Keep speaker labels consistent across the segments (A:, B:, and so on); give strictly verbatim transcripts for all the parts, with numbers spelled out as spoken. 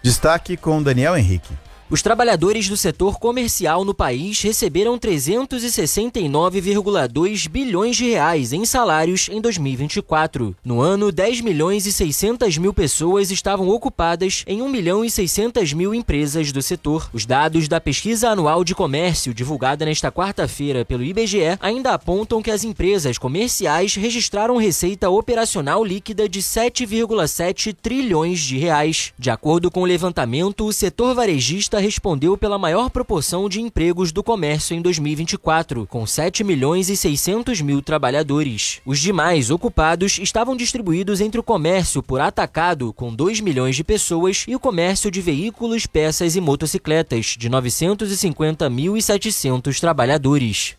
A: Destaque com Daniel Henrique.
B: Os trabalhadores do setor comercial no país receberam trezentos e sessenta e nove vírgula dois bilhões de reais em salários em dois mil e vinte e quatro. No ano, dez milhões e seiscentas mil pessoas estavam ocupadas em um milhão e seiscentas mil empresas do setor. Os dados da Pesquisa Anual de Comércio, divulgada nesta quarta-feira pelo I B G E, ainda apontam que as empresas comerciais registraram receita operacional líquida de sete vírgula sete trilhões de reais. De acordo com o levantamento, o setor varejista respondeu pela maior proporção de empregos do comércio em dois mil e vinte e quatro, com sete milhões e seiscentos mil trabalhadores. Os demais ocupados estavam distribuídos entre o comércio por atacado, com dois milhões de pessoas, e o comércio de veículos, peças e motocicletas, de novecentos e cinquenta mil e setecentos trabalhadores.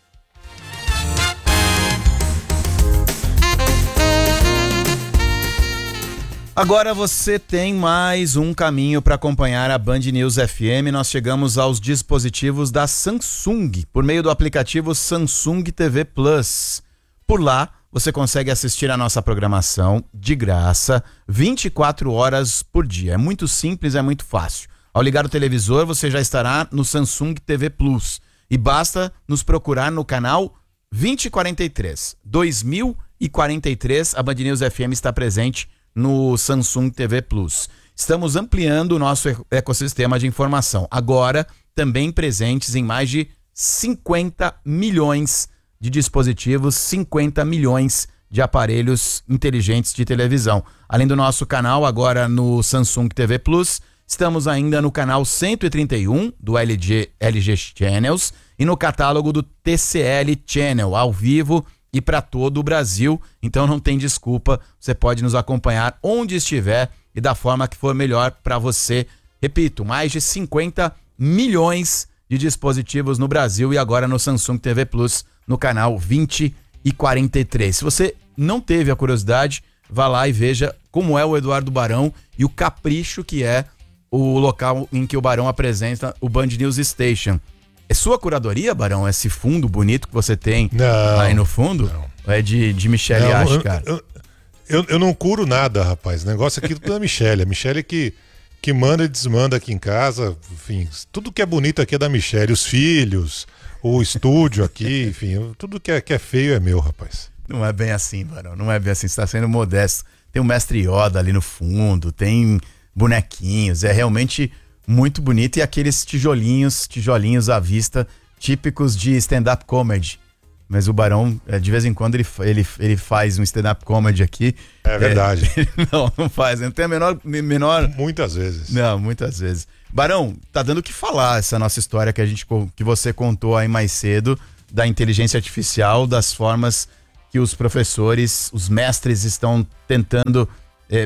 A: Agora você tem mais um caminho para acompanhar a Band News F M. Nós chegamos aos dispositivos da Samsung, por meio do aplicativo Samsung T V Plus. Por lá, você consegue assistir a nossa programação de graça, vinte e quatro horas por dia. É muito simples, é muito fácil. Ao ligar o televisor, você já estará no Samsung T V Plus. E basta nos procurar no canal vinte e quarenta e três. dois mil e quarenta e três, a Band News F M está presente no Samsung T V Plus. Estamos ampliando o nosso ecossistema de informação. Agora, também presentes em mais de cinquenta milhões de dispositivos, cinquenta milhões de aparelhos inteligentes de televisão. Além do nosso canal, agora no Samsung T V Plus, estamos ainda no canal cento e trinta e um do L G, L G Channels e no catálogo do T C L Channel, ao vivo e para todo o Brasil. Então não tem desculpa, você pode nos acompanhar onde estiver e da forma que for melhor para você. Repito, mais de cinquenta milhões de dispositivos no Brasil e agora no Samsung T V Plus, no canal vinte e quarenta e três. Se você não teve a curiosidade, vá lá e veja como é o Eduardo Barão e o capricho que é o local em que o Barão apresenta o Band News Station. É sua curadoria, Barão? Esse fundo bonito que você tem
C: não,
A: aí no fundo?
C: Não.
A: Ou é de, de Michele Ache, cara?
C: Eu, eu, eu não curo nada, rapaz. O negócio aqui é tudo da Michele. A Michele que, que manda e desmanda aqui em casa. Enfim, tudo que é bonito aqui é da Michele. Os filhos, o estúdio aqui, enfim, tudo que é, que é feio é meu, rapaz.
A: Não é bem assim, Barão. Não é bem assim. Você está sendo modesto. Tem o Mestre Yoda ali no fundo, tem bonequinhos. É realmente muito bonito. E aqueles tijolinhos, tijolinhos à vista, típicos de stand-up comedy. Mas o Barão, de vez em quando, ele, ele, ele faz um stand-up comedy aqui.
C: É verdade.
A: É, não, não faz. Não tem a menor, menor...
C: Muitas vezes.
A: Não, muitas vezes. Barão, tá dando o que falar essa nossa história que, a gente, que você contou aí mais cedo, da inteligência artificial, das formas que os professores, os mestres estão tentando é,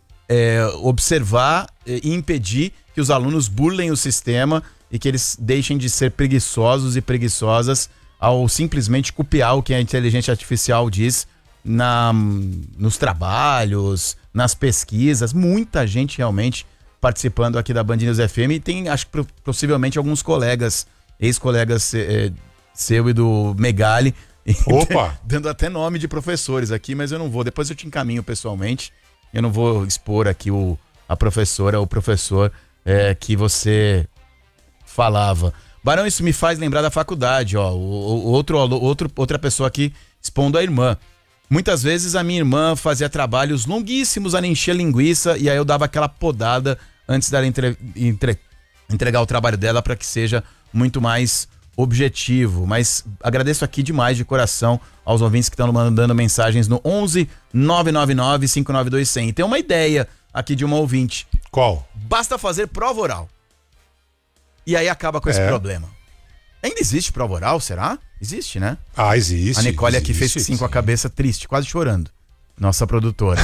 A: é, observar e impedir que os alunos burlem o sistema e que eles deixem de ser preguiçosos e preguiçosas ao simplesmente copiar o que a inteligência artificial diz na, nos trabalhos, nas pesquisas. Muita gente realmente participando aqui da Band News F M e tem, acho que possivelmente alguns colegas, ex-colegas é, seu e do Megali,
C: Opa!
A: dando até nome de professores aqui, mas eu não vou, depois eu te encaminho pessoalmente, eu não vou expor aqui o, a professora ou o professor é, que você falava. Barão, isso me faz lembrar da faculdade, ó, o, o, outro, outro, outra pessoa aqui expondo a irmã. Muitas vezes a minha irmã fazia trabalhos longuíssimos a encher linguiça e aí eu dava aquela podada antes dela entre, entre, entregar o trabalho dela para que seja muito mais objetivo. Mas agradeço aqui demais de coração aos ouvintes que estão mandando mensagens no onze nove nove nove cinco nove dois zero zero. E tem uma ideia aqui de uma ouvinte.
C: Qual?
A: Basta fazer prova oral. E aí acaba com esse
C: é.
A: problema. Ainda existe prova oral, será? Existe, né?
C: Ah, existe.
A: A Nicole
C: existe,
A: aqui fez sim, sim com a cabeça triste, quase chorando. Nossa produtora.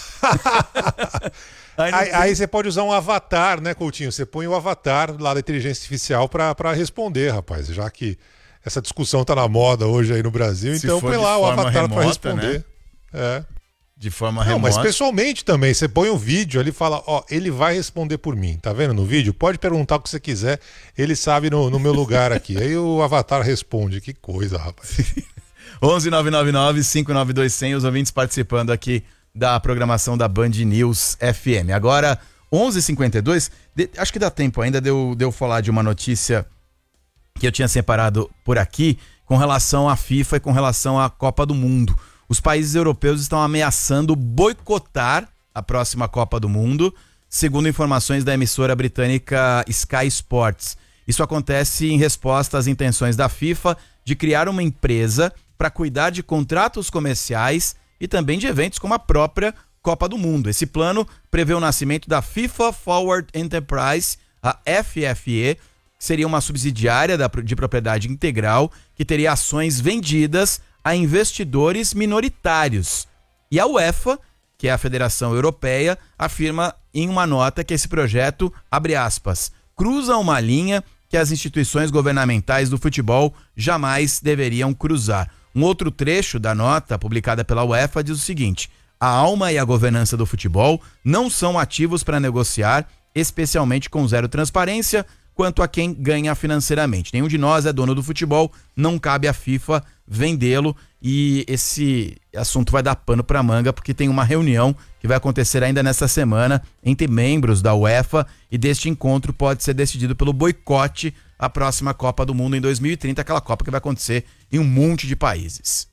C: aí, aí, aí você pode usar um avatar, né, Coutinho? Você põe o avatar lá da inteligência artificial pra, pra responder, rapaz. Já que essa discussão tá na moda hoje aí no Brasil,
A: Se
C: então põe lá o avatar remota, pra responder. Né? É.
A: De forma
C: Não,
A: remota.
C: mas pessoalmente também, você põe um vídeo ali e fala, ó, ele vai responder por mim, tá vendo no vídeo? Pode perguntar o que você quiser, ele sabe no, no meu lugar aqui. Aí o avatar responde, que coisa, rapaz.
A: onze nove nove nove cinco nove dois zero zero, os ouvintes participando aqui da programação da Band News F M. Agora, onze e cinquenta e dois, de, acho que dá tempo ainda de eu, de eu falar de uma notícia que eu tinha separado por aqui com relação à FIFA e com relação à Copa do Mundo. Os países europeus estão ameaçando boicotar a próxima Copa do Mundo, segundo informações da emissora britânica Sky Sports. Isso acontece em resposta às intenções da FIFA de criar uma empresa para cuidar de contratos comerciais e também de eventos como a própria Copa do Mundo. Esse plano prevê o nascimento da FIFA Forward Enterprise, a F F E, que seria uma subsidiária da, de propriedade integral que teria ações vendidas a investidores minoritários. E a UEFA, que é a Federação Europeia, afirma em uma nota que esse projeto, abre aspas, cruza uma linha que as instituições governamentais do futebol jamais deveriam cruzar. Um outro trecho da nota, publicada pela UEFA, diz o seguinte: a alma e a governança do futebol não são ativos para negociar, especialmente com zero transparência, quanto a quem ganha financeiramente. Nenhum de nós é dono do futebol, não cabe à FIFA vendê-lo, e esse assunto vai dar pano para manga, porque tem uma reunião que vai acontecer ainda nesta semana entre membros da UEFA, e deste encontro pode ser decidido pelo boicote à próxima Copa do Mundo em dois mil e trinta, aquela Copa que vai acontecer em um monte de países.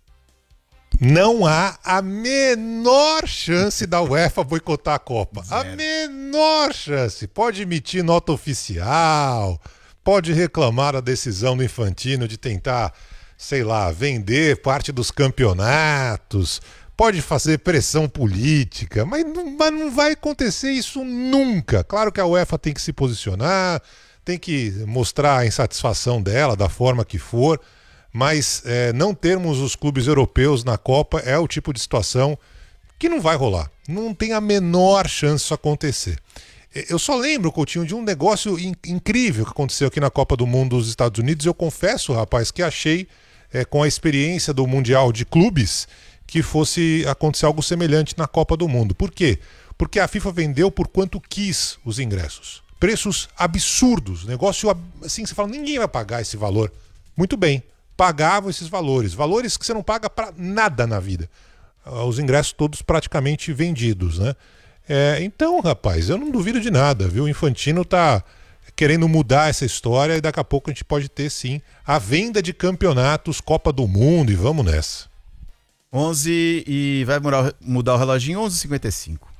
C: Não há a menor chance da UEFA boicotar a Copa.
A: Zero.
C: A menor chance. Pode emitir nota oficial, pode reclamar a decisão do Infantino de tentar, sei lá, vender parte dos campeonatos, pode fazer pressão política, mas não, mas não vai acontecer isso nunca. Claro que a UEFA tem que se posicionar, tem que mostrar a insatisfação dela da forma que for, mas é, não termos os clubes europeus na Copa é o tipo de situação que não vai rolar. Não tem a menor chance disso acontecer. Eu só lembro, Coutinho, de um negócio in- incrível que aconteceu aqui na Copa do Mundo dos Estados Unidos. Eu confesso, rapaz, que achei, é, com a experiência do Mundial de Clubes, que fosse acontecer algo semelhante na Copa do Mundo. Por quê? Porque a FIFA vendeu por quanto quis os ingressos. Preços absurdos. Negócio assim, você fala, ninguém vai pagar esse valor. Muito bem. Pagavam esses valores, valores que você não paga para nada na vida. Os ingressos todos praticamente vendidos, né? É, então, rapaz, eu não duvido de nada, viu? O Infantino tá querendo mudar essa história e daqui a pouco a gente pode ter, sim, a venda de campeonatos, Copa do Mundo, e vamos nessa.
A: onze e vai mudar, mudar o reloginho, onze e cinquenta e cinco.